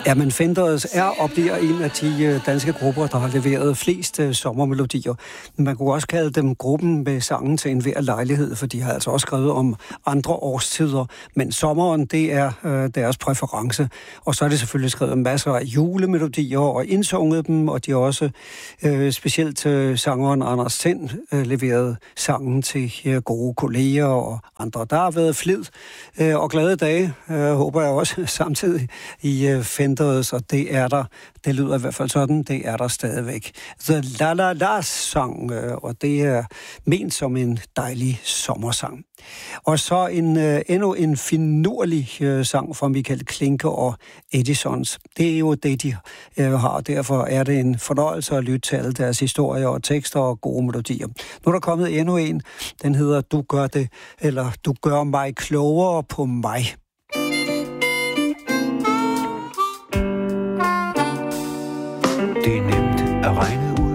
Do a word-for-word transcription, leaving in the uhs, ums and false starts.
Ja, men Fenders er og bliver en af de danske grupper, der har leveret flest uh, sommermelodier. Man kunne også kalde dem gruppen med sangen til enhver lejlighed, for de har altså også skrevet om andre årstider. Men sommeren, det er uh, deres præference. Og så er det selvfølgelig skrevet masser af julemelodier og indsunget dem, og de har også uh, specielt uh, sangeren Anders Tind uh, leveret sangen til uh, gode kolleger og andre. Der har været flid uh, og glade dage, uh, håber jeg også, samtidig i uh, Fenders, og det er der, det lyder i hvert fald sådan, det er der stadigvæk. The La La La sang, og det er ment som en dejlig sommersang. Og så en uh, endnu en finurlig uh, sang fra Michael Klinke og Edisons. Det er jo det, de uh, har, derfor er det en fornøjelse at lytte til alle deres historier og tekster og gode melodier. Nu er der kommet endnu en, den hedder Du gør det, eller Du gør mig klogere på mig. Det er nemt at regne ud.